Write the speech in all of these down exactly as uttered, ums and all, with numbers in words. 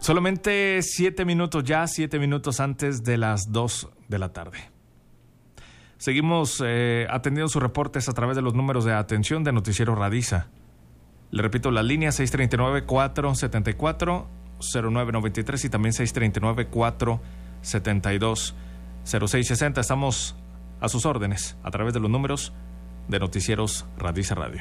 Solamente siete minutos ya, siete minutos antes de las dos de la tarde. Seguimos eh, atendiendo sus reportes a través de los números de atención de Noticiero Radiza. Le repito, las líneas seis tres nueve, cuatro siete cuatro, cero nueve nueve tres y también seis tres nueve, cuatro siete dos, cero seis seis cero. Estamos a sus órdenes a través de los números de Noticieros Radiza Radio.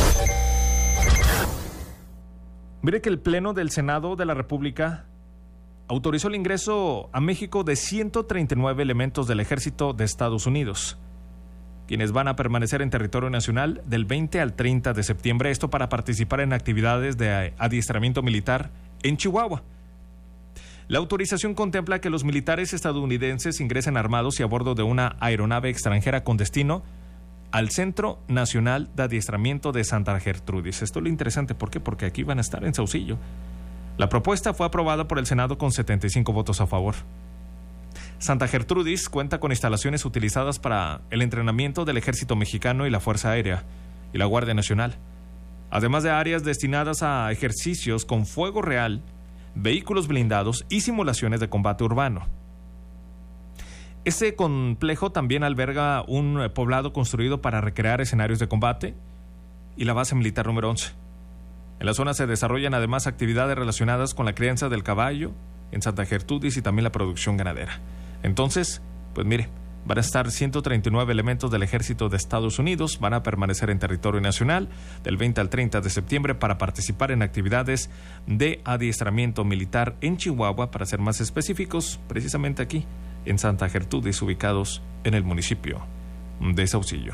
Mire que el Pleno del Senado de la República autorizó el ingreso a México de ciento treinta y nueve elementos del Ejército de Estados Unidos, quienes van a permanecer en territorio nacional del veinte al treinta de septiembre, esto para participar en actividades de adiestramiento militar en Chihuahua. La autorización contempla que los militares estadounidenses ingresen armados y a bordo de una aeronave extranjera con destino al Centro Nacional de Adiestramiento de Santa Gertrudis. Esto es lo interesante, ¿por qué? Porque aquí van a estar en Saucillo. La propuesta fue aprobada por el Senado con setenta y cinco votos a favor. Santa Gertrudis cuenta con instalaciones utilizadas para el entrenamiento del Ejército Mexicano y la Fuerza Aérea y la Guardia Nacional, además de áreas destinadas a ejercicios con fuego real, vehículos blindados y simulaciones de combate urbano. Este complejo también alberga un poblado construido para recrear escenarios de combate y la base militar número once. En la zona se desarrollan además actividades relacionadas con la crianza del caballo en Santa Gertrudis y también la producción ganadera. Entonces, pues mire, van a estar ciento treinta y nueve elementos del Ejército de Estados Unidos, van a permanecer en territorio nacional del veinte al treinta de septiembre para participar en actividades de adiestramiento militar en Chihuahua, para ser más específicos, precisamente aquí, en Santa Gertrudis, ubicados en el municipio de Saucillo.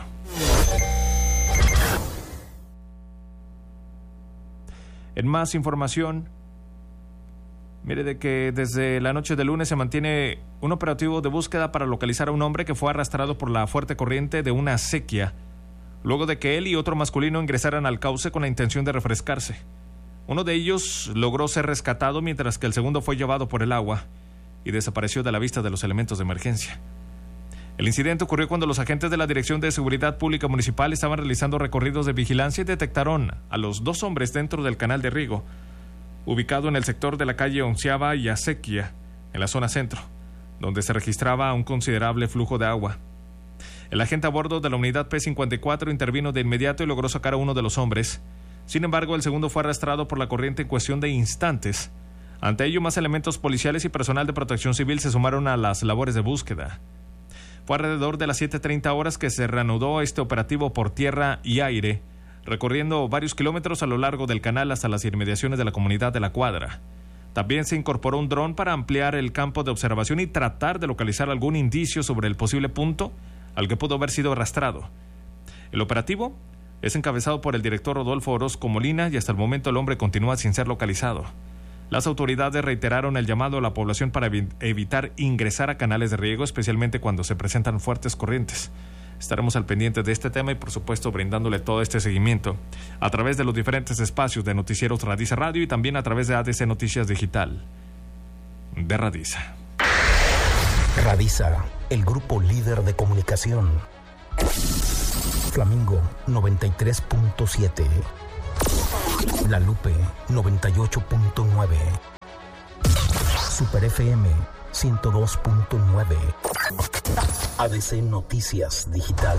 En más información, mire de que desde la noche del lunes se mantiene un operativo de búsqueda para localizar a un hombre que fue arrastrado por la fuerte corriente de una acequia, luego de que él y otro masculino ingresaran al cauce con la intención de refrescarse. Uno de ellos logró ser rescatado, mientras que el segundo fue llevado por el agua y desapareció de la vista de los elementos de emergencia. El incidente ocurrió cuando los agentes de la Dirección de Seguridad Pública Municipal estaban realizando recorridos de vigilancia y detectaron a los dos hombres dentro del canal de riego, ubicado en el sector de la calle Onceava y Acequia, en la zona centro, donde se registraba un considerable flujo de agua. El agente a bordo de la unidad P cincuenta y cuatro intervino de inmediato y logró sacar a uno de los hombres. Sin embargo, el segundo fue arrastrado por la corriente en cuestión de instantes. Ante ello, más elementos policiales y personal de protección civil se sumaron a las labores de búsqueda. Fue alrededor de las siete treinta horas que se reanudó este operativo por tierra y aire, recorriendo varios kilómetros a lo largo del canal hasta las inmediaciones de la comunidad de La Cuadra. También se incorporó un dron para ampliar el campo de observación y tratar de localizar algún indicio sobre el posible punto al que pudo haber sido arrastrado. El operativo es encabezado por el director Rodolfo Orozco Molina y hasta el momento el hombre continúa sin ser localizado. Las autoridades reiteraron el llamado a la población para evi- evitar ingresar a canales de riego, especialmente cuando se presentan fuertes corrientes. Estaremos al pendiente de este tema y, por supuesto, brindándole todo este seguimiento a través de los diferentes espacios de Noticieros Radiza Radio y también a través de A D C Noticias Digital de Radiza. Radiza, el grupo líder de comunicación. Flamingo noventa y tres punto siete. La Lupe noventa y ocho punto nueve. Super F M ciento dos punto nueve. A D C Noticias Digital.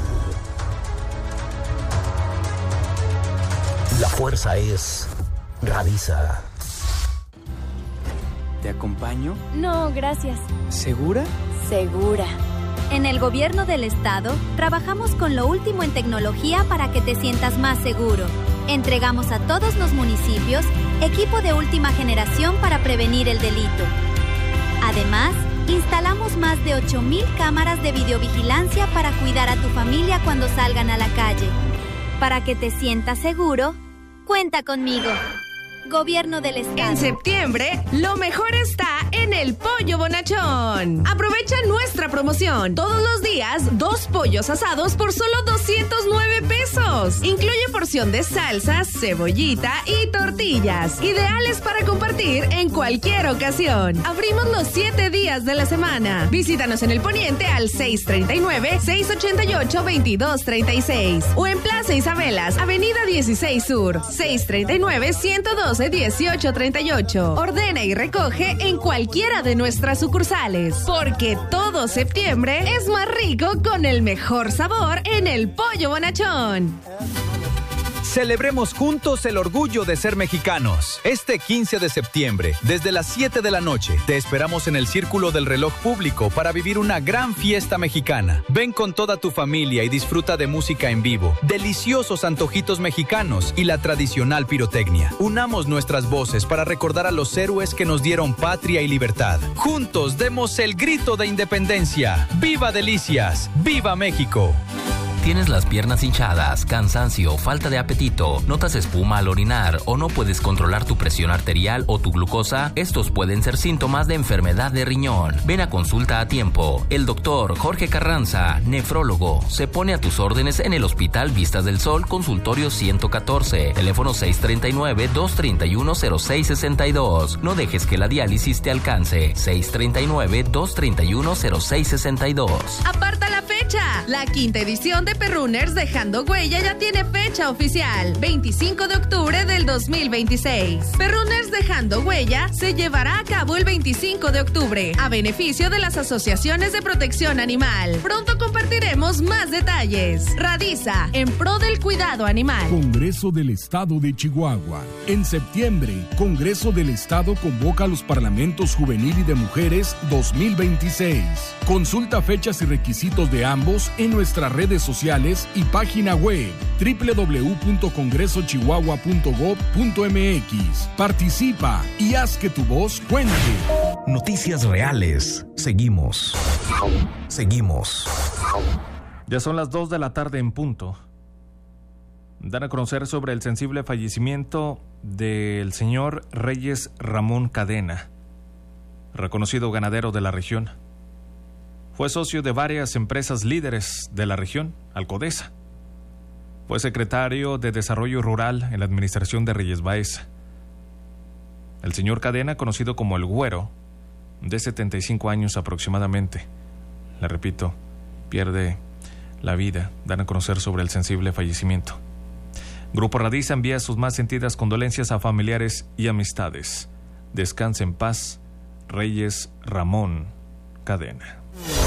La fuerza es Radiza. ¿Te acompaño? No, gracias. ¿Segura? Segura. En el Gobierno del Estado, trabajamos con lo último en tecnología para que te sientas más seguro. Entregamos a todos los municipios equipo de última generación para prevenir el delito. Además, instalamos más de ocho mil cámaras de videovigilancia para cuidar a tu familia cuando salgan a la calle. Para que te sientas seguro, cuenta conmigo. Gobierno del Estado. En septiembre, lo mejor está en en el Pollo Bonachón. Aprovecha nuestra promoción. Todos los días, dos pollos asados por solo doscientos nueve pesos. Incluye porción de salsas, cebollita y tortillas. Ideales para compartir en cualquier ocasión. Abrimos los siete días de la semana. Visítanos en el Poniente al seis treinta y nueve, seis ochenta y ocho, veintidós treinta y seis o en Plaza Isabelas, Avenida dieciséis Sur, seis treinta y nueve, ciento doce, dieciocho treinta y ocho. Ordena y recoge en cualquiera de nuestras sucursales, porque todo septiembre es más rico con el mejor sabor en el Pollo Bonachón. Celebremos juntos el orgullo de ser mexicanos. Este quince de septiembre, desde las siete de la noche, te esperamos en el Círculo del Reloj Público para vivir una gran fiesta mexicana. Ven con toda tu familia y disfruta de música en vivo, deliciosos antojitos mexicanos y la tradicional pirotecnia. Unamos nuestras voces para recordar a los héroes que nos dieron patria y libertad. Juntos demos el grito de independencia. ¡Viva Delicias! ¡Viva México! ¿Tienes las piernas hinchadas, cansancio, falta de apetito, notas espuma al orinar o no puedes controlar tu presión arterial o tu glucosa? Estos pueden ser síntomas de enfermedad de riñón. Ven a consulta a tiempo. El doctor Jorge Carranza, nefrólogo, se pone a tus órdenes en el Hospital Vistas del Sol, consultorio ciento catorce, teléfono seis treinta y nueve, dos treinta y uno, cero seis sesenta y dos. No dejes que la diálisis te alcance. seis treinta y nueve, dos treinta y uno, cero seis sesenta y dos. ¡Aparta la fecha! La quinta edición de Perrunners Dejando Huella ya tiene fecha oficial, veinticinco de octubre del dos mil veintiséis. Perrunners Dejando Huella se llevará a cabo el veinticinco de octubre, a beneficio de las asociaciones de protección animal. Pronto compartiremos más detalles. Radiza, en pro del cuidado animal. Congreso del Estado de Chihuahua. En septiembre, Congreso del Estado convoca a los parlamentos juvenil y de mujeres dos mil veintiséis. Consulta fechas y requisitos de ambos en nuestras redes sociales y página web doble u doble u doble u punto congreso chihuahua punto gob punto eme equis. Participa y haz que tu voz cuente. Noticias reales. Seguimos. Seguimos. Ya son las dos de la tarde en punto. Dan a conocer sobre el sensible fallecimiento del señor Reyes Ramón Cadena, reconocido ganadero de la región. Fue socio de varias empresas líderes de la región, Alcodesa. Fue secretario de Desarrollo Rural en la administración de Reyes Baeza. El señor Cadena, conocido como el Güero, de setenta y cinco años aproximadamente, le repito, pierde la vida. Dan a conocer sobre el sensible fallecimiento. Grupo Radiza envía sus más sentidas condolencias a familiares y amistades. Descanse en paz, Reyes Ramón Cadena.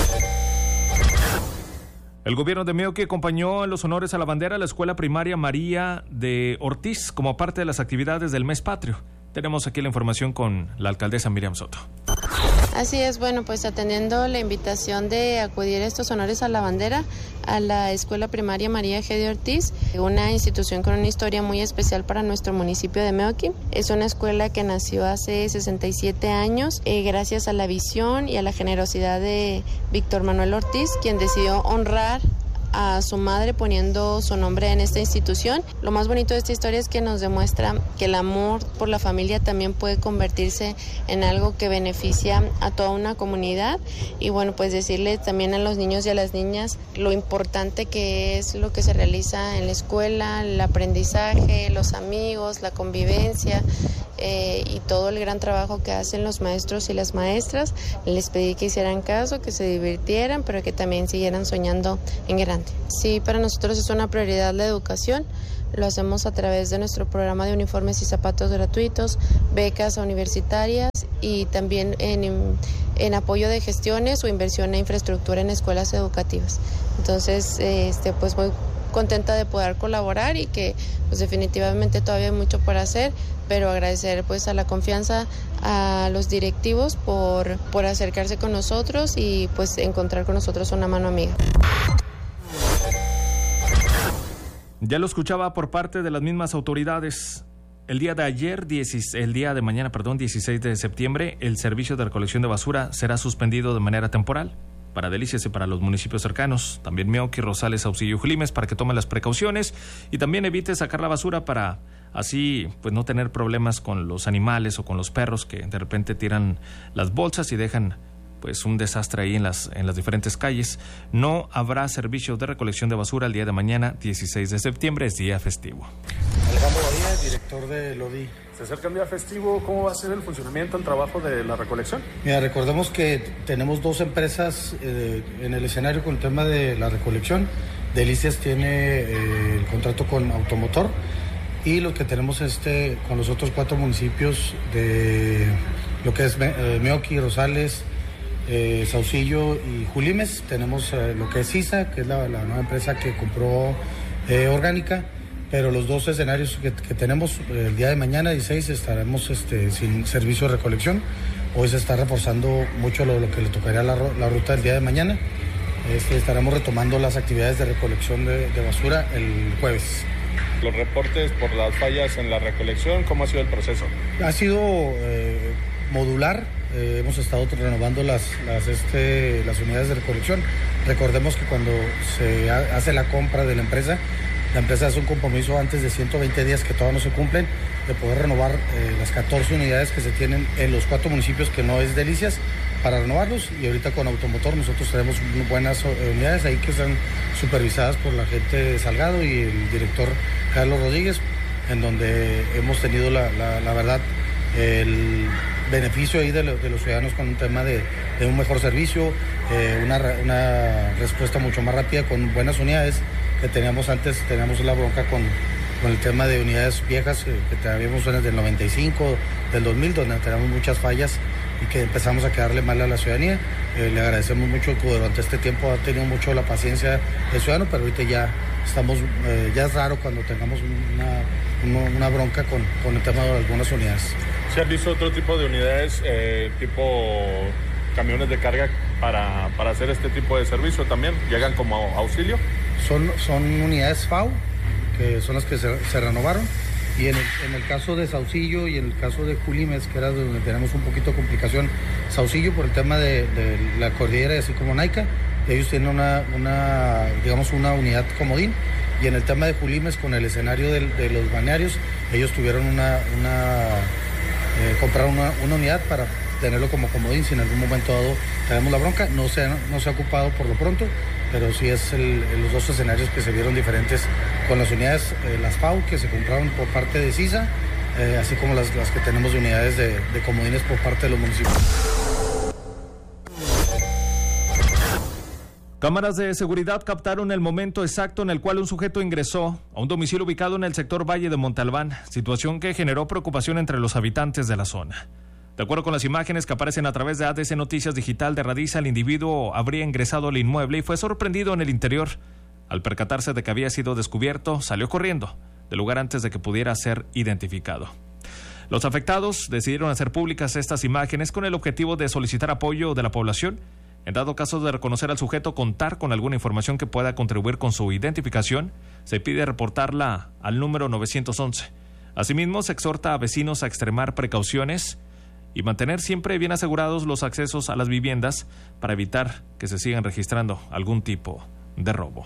El gobierno de Meoqui acompañó en los honores a la bandera a la Escuela Primaria María de Ortiz como parte de las actividades del Mes Patrio. Tenemos aquí la información con la alcaldesa Miriam Soto. Así es, bueno, pues atendiendo la invitación de acudir a estos honores a la bandera a la Escuela Primaria María G. de Ortiz, una institución con una historia muy especial para nuestro municipio de Meoqui. Es una escuela que nació hace sesenta y siete años eh, gracias a la visión y a la generosidad de Víctor Manuel Ortiz, quien decidió honrar a su madre poniendo su nombre en esta institución. Lo más bonito de esta historia es que nos demuestra que el amor por la familia también puede convertirse en algo que beneficia a toda una comunidad, y bueno, pues decirle también a los niños y a las niñas lo importante que es lo que se realiza en la escuela, el aprendizaje, los amigos, la convivencia eh, y todo el gran trabajo que hacen los maestros y las maestras. Les pedí que hicieran caso, que se divirtieran, pero que también siguieran soñando en grande. Sí, para nosotros es una prioridad la educación. Lo hacemos a través de nuestro programa de uniformes y zapatos gratuitos, becas universitarias y también en, en apoyo de gestiones o inversión en infraestructura en escuelas educativas. Entonces, este, pues muy contenta de poder colaborar y que pues definitivamente todavía hay mucho por hacer, pero agradecer pues a la confianza a los directivos por, por acercarse con nosotros y pues encontrar con nosotros una mano amiga. Ya lo escuchaba por parte de las mismas autoridades. El día de ayer, el día de mañana, perdón, dieciséis de septiembre, el servicio de recolección de basura será suspendido de manera temporal para Delicias y para los municipios cercanos. También Meoqui, Rosales, Auxillo y Jlimes, para que tomen las precauciones y también evite sacar la basura para Así, pues no tener problemas con los animales o con los perros que de repente tiran las bolsas y dejan pues un desastre ahí en las, en las diferentes calles. No habrá servicio de recolección de basura el día de mañana, dieciséis de septiembre, es día festivo. Alejandro Badía, director de Lodi. Se acerca el día festivo, ¿cómo va a ser el funcionamiento, el trabajo de la recolección? Mira, recordemos que tenemos dos empresas eh, en el escenario con el tema de la recolección. Delicias tiene eh, el contrato con Automotor y lo que tenemos este con los otros cuatro municipios de lo que es eh, Meoqui, Rosales, Eh, Saucillo y Julimes. Tenemos eh, lo que es ISA, que es la, la nueva empresa que compró eh, Orgánica, pero los dos escenarios que, que tenemos eh, el día de mañana, dieciséis, estaremos este, sin servicio de recolección. Hoy se está reforzando mucho lo, lo que le tocaría la, la ruta del día de mañana. Este, estaremos retomando las actividades de recolección de, de basura el jueves. Los reportes por las fallas en la recolección, ¿cómo ha sido el proceso? Ha sido eh, modular. Eh, hemos estado renovando las, las, este, las unidades de recolección. Recordemos que cuando se ha, hace la compra de la empresa, la empresa hace un compromiso antes de ciento veinte días que todavía no se cumplen, de poder renovar eh, las catorce unidades que se tienen en los cuatro municipios que no es Delicias, para renovarlos. Y ahorita con Automotor nosotros tenemos buenas unidades ahí que están supervisadas por la gente de Salgado y el director Carlos Rodríguez, en donde hemos tenido la, la, la verdad el beneficio ahí de, lo, de los ciudadanos con un tema de, de un mejor servicio, eh, una, una respuesta mucho más rápida con buenas unidades que teníamos antes. Teníamos la bronca con, con el tema de unidades viejas eh, que teníamos desde el noventa y cinco, del dos mil, donde teníamos muchas fallas y que empezamos a quedarle mal a la ciudadanía. Eh, le agradecemos mucho que durante este tiempo ha tenido mucho la paciencia del ciudadano, pero ahorita ya estamos, eh, ya es raro cuando tengamos una, una, una bronca con, con el tema de algunas unidades. ¿Se han visto otro tipo de unidades, eh, tipo camiones de carga para, para hacer este tipo de servicio también? ¿Llegan como auxilio? Son, son unidades F A U, que son las que se, se renovaron. Y en el, en el caso de Saucillo y en el caso de Julimes, que era donde tenemos un poquito de complicación, Saucillo por el tema de, de la cordillera y así como Naica, ellos tienen una, una, digamos, una unidad comodín. Y en el tema de Julimes, con el escenario de, de los balnearios, ellos tuvieron una, una eh, compraron una, una unidad para tenerlo como comodín si en algún momento dado tenemos la bronca. No se, no se ha ocupado por lo pronto, pero sí es el, los dos escenarios que se vieron diferentes con las unidades, eh, las F A U que se compraron por parte de CISA, eh, así como las, las que tenemos de unidades de, de comodines por parte de los municipios. Cámaras de seguridad captaron el momento exacto en el cual un sujeto ingresó a un domicilio ubicado en el sector Valle de Monte Albán, situación que generó preocupación entre los habitantes de la zona. De acuerdo con las imágenes que aparecen a través de A D C Noticias Digital de Radiza, el individuo habría ingresado al inmueble y fue sorprendido en el interior. Al percatarse de que había sido descubierto, salió corriendo del lugar antes de que pudiera ser identificado. Los afectados decidieron hacer públicas estas imágenes con el objetivo de solicitar apoyo de la población. En dado caso de reconocer al sujeto, contar con alguna información que pueda contribuir con su identificación, se pide reportarla al número nueve once. Asimismo, se exhorta a vecinos a extremar precauciones y mantener siempre bien asegurados los accesos a las viviendas para evitar que se sigan registrando algún tipo de robo.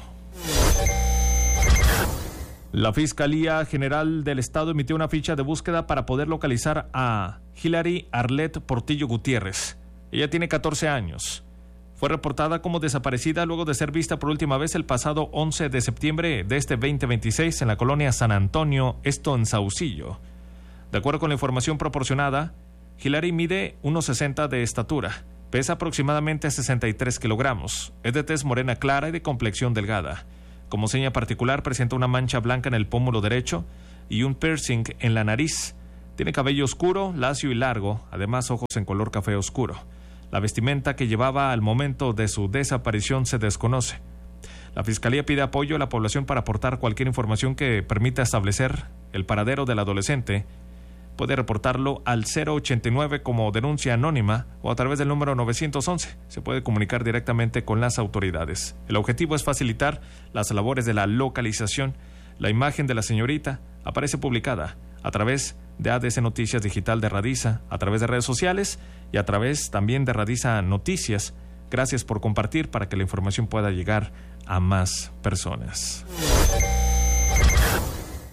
La Fiscalía General del Estado emitió una ficha de búsqueda para poder localizar a Hilary Arlette Portillo Gutiérrez. Ella tiene catorce años. Fue reportada como desaparecida luego de ser vista por última vez el pasado once de septiembre de este veinte veintiséis en la colonia San Antonio, esto en Saucillo. De acuerdo con la información proporcionada, Hilary mide uno sesenta de estatura, pesa aproximadamente sesenta y tres kilogramos, es de tez morena clara y de complexión delgada. Como seña particular, presenta una mancha blanca en el pómulo derecho y un piercing en la nariz. Tiene cabello oscuro, lacio y largo, además ojos en color café oscuro. La vestimenta que llevaba al momento de su desaparición se desconoce. La Fiscalía pide apoyo a la población para aportar cualquier información que permita establecer el paradero del adolescente. Puede reportarlo al cero ochenta y nueve como denuncia anónima o a través del número nueve once. Se puede comunicar directamente con las autoridades. El objetivo es facilitar las labores de la localización. La imagen de la señorita aparece publicada a través de A D C Noticias Digital de Radiza, a través de redes sociales y a través también de Radiza Noticias. Gracias por compartir para que la información pueda llegar a más personas.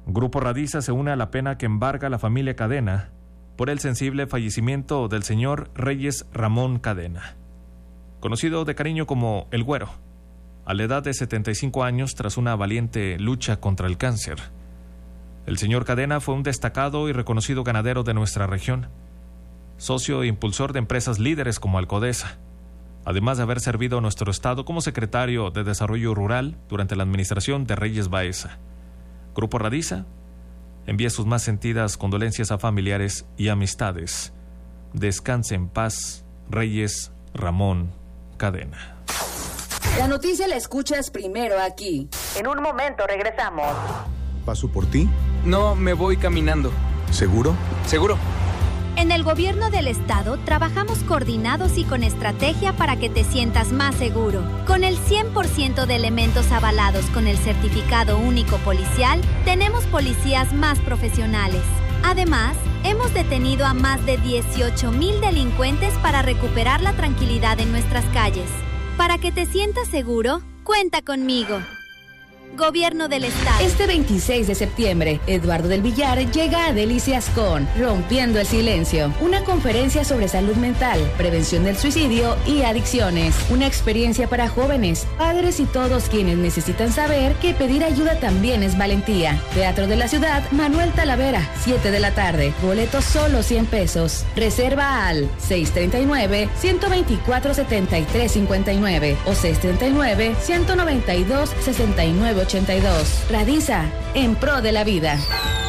Grupo Radiza se une a la pena que embarga la familia Cadena por el sensible fallecimiento del señor Reyes Ramón Cadena, conocido de cariño como El Güero, a la edad de setenta y cinco años tras una valiente lucha contra el cáncer. El señor Cadena fue un destacado y reconocido ganadero de nuestra región, socio e impulsor de empresas líderes como Alcodesa, además de haber servido a nuestro estado como secretario de Desarrollo Rural durante la administración de Reyes Baeza. Grupo Radiza envía sus más sentidas condolencias a familiares y amistades. Descanse en paz, Reyes Ramón Cadena. La noticia la escuchas primero aquí. En un momento regresamos. ¿Paso por ti? No, me voy caminando. ¿Seguro? Seguro. En el gobierno del estado trabajamos coordinados y con estrategia para que te sientas más seguro. Con el cien por ciento de elementos avalados con el certificado único policial, tenemos policías más profesionales. Además, hemos detenido a más de dieciocho mil delincuentes para recuperar la tranquilidad en nuestras calles. Para que te sientas seguro, cuenta conmigo. Gobierno del Estado. Este veintiséis de septiembre, Eduardo del Villar llega a Delicias con Rompiendo el Silencio, una conferencia sobre salud mental, prevención del suicidio y adicciones. Una experiencia para jóvenes, padres y todos quienes necesitan saber que pedir ayuda también es valentía. Teatro de la Ciudad, Manuel Talavera, siete de la tarde. Boletos solo cien pesos. Reserva al seis treinta y nueve, ciento veinticuatro, setenta y tres cincuenta y nueve o seis treinta y nueve, ciento noventa y dos, sesenta y nueve ochenta y dos. Radiza, en pro de la vida.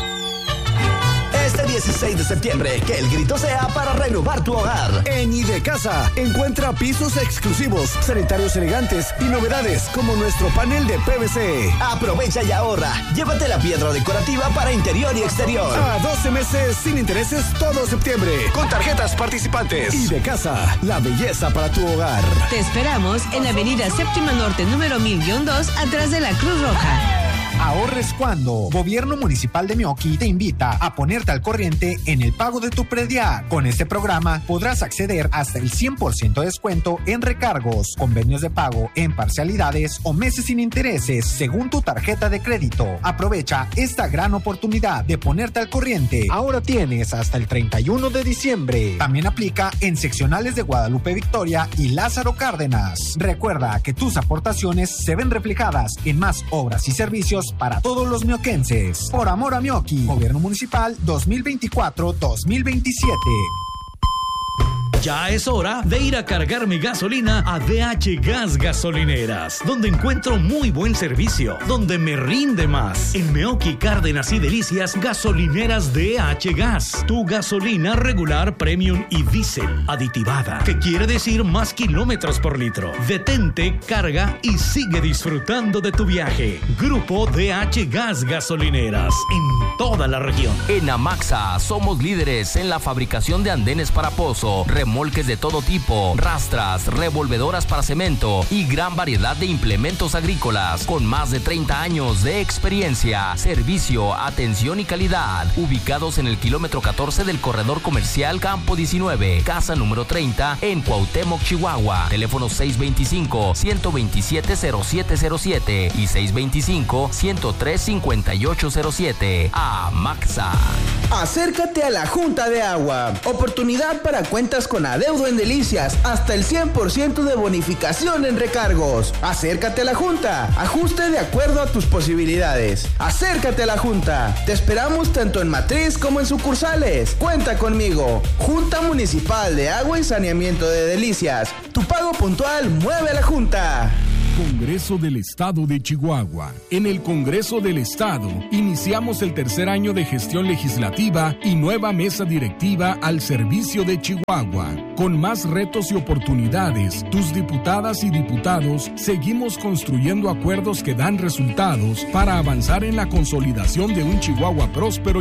Este dieciséis de septiembre, que el grito sea para renovar tu hogar. En Idecasa, encuentra pisos exclusivos, sanitarios elegantes y novedades como nuestro panel de P V C. Aprovecha y ahorra. Llévate la piedra decorativa para interior y exterior. A doce meses sin intereses todo septiembre, con tarjetas participantes. Idecasa, la belleza para tu hogar. Te esperamos en la avenida Séptima Norte, número mil dos, atrás de la Cruz Roja. Ahorres cuando. Gobierno Municipal de Meoqui te invita a ponerte al corriente en el pago de tu predial. Con este programa podrás acceder hasta el cien por ciento de descuento en recargos, convenios de pago en parcialidades o meses sin intereses según tu tarjeta de crédito. Aprovecha esta gran oportunidad de ponerte al corriente. Ahora tienes hasta el treinta y uno de diciembre. También aplica en seccionales de Guadalupe Victoria y Lázaro Cárdenas. Recuerda que tus aportaciones se ven reflejadas en más obras y servicios para todos los mioquenses. Por amor a Meoqui. Gobierno Municipal dos mil veinticuatro dos mil veintisiete. Ya es hora de ir a cargar mi gasolina a D H Gas Gasolineras, donde encuentro muy buen servicio, donde me rinde más. En Meoqui, Cárdenas y Delicias, gasolineras D H Gas. Tu gasolina regular, premium y diésel aditivada, que quiere decir más kilómetros por litro. Detente, carga y sigue disfrutando de tu viaje. Grupo D H Gas Gasolineras, en toda la región. En Amaxa somos líderes en la fabricación de andenes para pozo, remolques de todo tipo, rastras, revolvedoras para cemento y gran variedad de implementos agrícolas con más de treinta años de experiencia, servicio, atención y calidad. Ubicados en el kilómetro catorce del corredor comercial Campo diecinueve, casa número treinta en Cuauhtémoc, Chihuahua. Teléfono seis veinticinco, ciento veintisiete, cero siete cero siete y seis veinticinco, ciento tres, cincuenta y ocho cero siete. Amaxa. Acércate a la Junta de Agua. Oportunidad para cuentas con adeudo en Delicias, hasta el cien por ciento de bonificación en recargos. Acércate a la Junta. Ajuste de acuerdo a tus posibilidades. Acércate a la Junta. Te esperamos tanto en matriz como en sucursales. Cuenta conmigo. Junta Municipal de Agua y Saneamiento de Delicias. Tu pago puntual mueve a la Junta. Congreso del Estado de Chihuahua. En el Congreso del Estado iniciamos el tercer año de gestión legislativa y nueva mesa directiva al servicio de Chihuahua. Con más retos y oportunidades, tus diputadas y diputados seguimos construyendo acuerdos que dan resultados para avanzar en la consolidación de un Chihuahua próspero